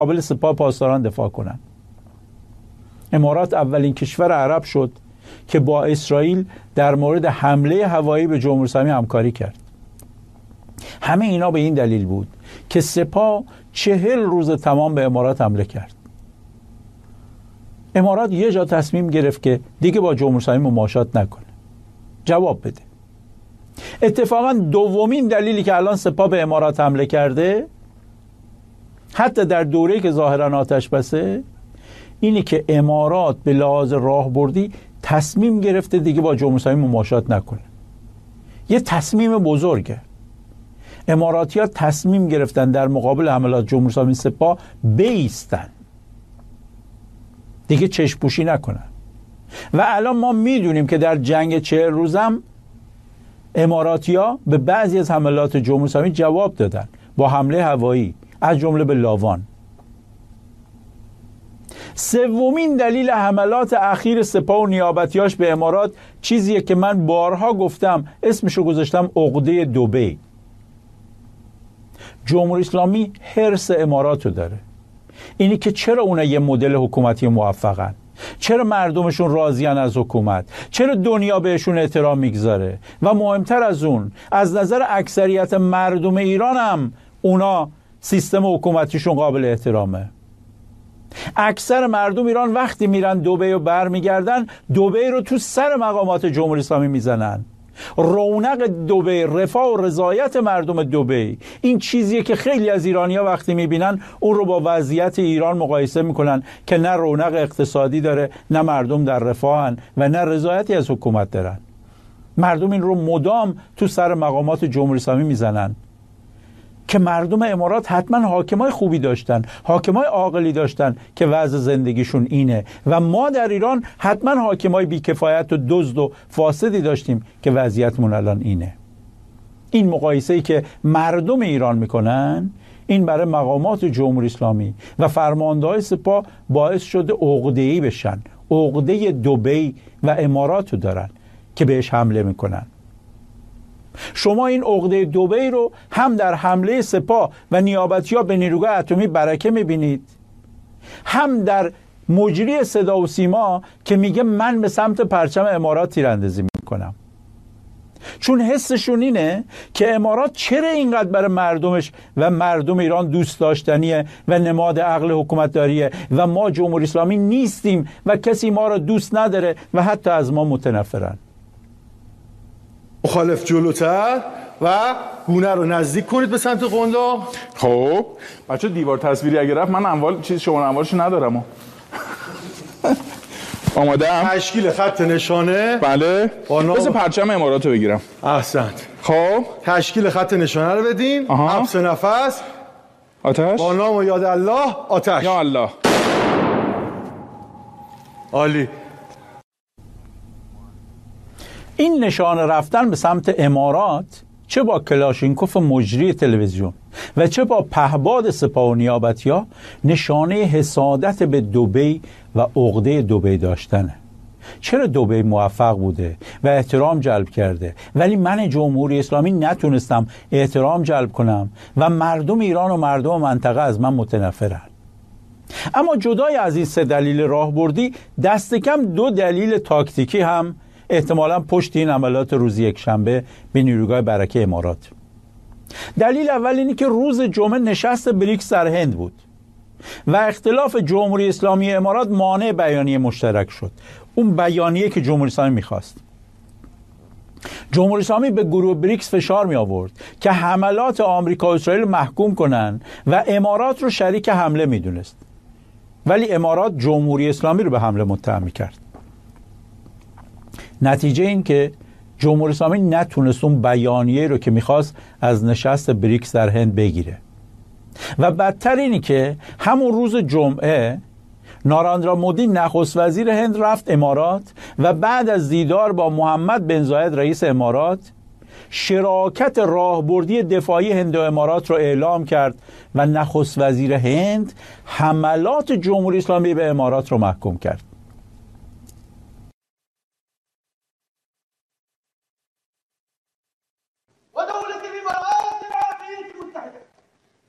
قابل سپاه پاسداران دفاع کنن. امارات اولین کشور عرب شد که با اسرائیل در مورد حمله هوایی به جمهوری اسلامی همکاری کرد. همه اینا به این دلیل بود که سپاه 40 روز تمام به امارات حمله کرد. امارات یه جا تصمیم گرفت که دیگه با جمهوری اسلامی مماشات نکنه، جواب بده. اتفاقا دومین دلیلی که الان سپاه به امارات حمله کرده، حتی در دوره‌ای که ظاهرا آتش بسه، اینه که امارات به لحاظ راهبردی تصمیم گرفته دیگه با جمهوری اسلامی مماشات نکنه. یه تصمیم بزرگه. اماراتی‌ها تصمیم گرفتن در مقابل حملات جمهوری اسلامی سپاه بایستن، دیگه چشم پوشی نکنن. و الان ما میدونیم که در جنگ 40 روزم اماراتی‌ها به بعضی از حملات جمهوری اسلامی جواب دادن با حمله هوایی، از جمله به لاوان. سومین دلیل حملات اخیر سپاه و نیابتیاش به امارات چیزیه که من بارها گفتم، اسمشو گذاشتم عقده دبی. جمهوری اسلامی حرص اماراتو داره، اینی که چرا اونا یه مدل حکومتی موفقن، چرا مردمشون راضیان از حکومت، چرا دنیا بهشون احترام میگذاره، و مهمتر از اون، از نظر اکثریت مردم ایران هم اونا سیستم حکومتیشون قابل احترامه. اکثر مردم ایران وقتی میرن دبی و برمیگردن، دبی رو تو سر مقامات جمهوری اسلامی میزنن. رونق دبی، رفاه و رضایت مردم دبی، این چیزیه که خیلی از ایرانی‌ها وقتی میبینن اون رو با وضعیت ایران مقایسه میکنن که نه رونق اقتصادی داره، نه مردم در رفاهن و نه رضایتی از حکومت دارن. مردم این رو مدام تو سر مقامات جمهوری اسلامی میزنن که مردم امارات حتما حاکمای خوبی داشتن، حاکمای عاقلی داشتن که وضع زندگیشون اینه، و ما در ایران حتما حاکمای بیکفایت و دزد و فاسدی داشتیم که وضعیتمون الان اینه. این مقایسه‌ای که مردم ایران میکنن، این برای مقامات جمهوری اسلامی و فرمانده‌های سپاه باعث شده عقده‌ای بشن، عقده دبی و اماراتو دارن که بهش حمله میکنن. شما این عقده دبی رو هم در حمله سپاه و نیابتی‌ها به نیروگاه اتمی برکه میبینید، هم در مجری صدا و سیما که میگه من به سمت پرچم امارات تیراندازی میکنم. چون حسشون اینه که امارات چرا اینقدر برای مردمش و مردم ایران دوست داشتنیه و نماد عقل حکومتداریه و ما جمهوری اسلامی نیستیم و کسی ما رو دوست نداره و حتی از ما متنفرن. مخالف جلوتر و گونه رو نزدیک کنید به سمت قنداق. خب بچه دیوار تصویری اگه رفت، من اموال چیز شما اموالشو ندارم. آماده‌ام. تشکیل خط نشانه. بله. بس پرچم اماراتو بگیرم. احسنت. خب تشکیل خط نشانه رو بدین. حبس نفس. آتش. با نام و یاد الله. آتش. یا الله. عالی. این نشانه رفتن به سمت امارات، چه با کلاشینکوف مجری تلویزیون و چه با پهباد سپاه و نیابتی‌ها، نشانه حسادت به دبی و عقده دبی داشتنه. چرا دبی موفق بوده و احترام جلب کرده، ولی من جمهوری اسلامی نتونستم احترام جلب کنم و مردم ایران و مردم منطقه از من متنفرن. اما جدای از این سه دلیل راهبردی، دست کم 2 دلیل تاکتیکی هم احتمالاً پشت این عملیات روز یکشنبه به نیروگاه برکه امارات. دلیل اول اینه که روز جمعه نشست بریکس در هند بود و اختلاف جمهوری اسلامی امارات مانع بیانیه مشترک شد، اون بیانیه که جمهوری اسلامی میخواست. جمهوری اسلامی به گروه بریکس فشار می آورد که حملات آمریکا و اسرائیل محکوم کنن و امارات رو شریک حمله میدونست، ولی امارات جمهوری اسلامی رو به حمله متهم میکرد. نتیجه این که جمهوری اسلامی نتونست اون بیانیه رو که میخواست از نشست بریکس در هند بگیره و بدتر اینی که همون روز جمعه ناراندرا مودی نخست وزیر هند رفت امارات و بعد از دیدار با محمد بن زاید رئیس امارات، شراکت راهبردی دفاعی هند و امارات رو اعلام کرد و نخست وزیر هند حملات جمهوری اسلامی به امارات رو محکوم کرد.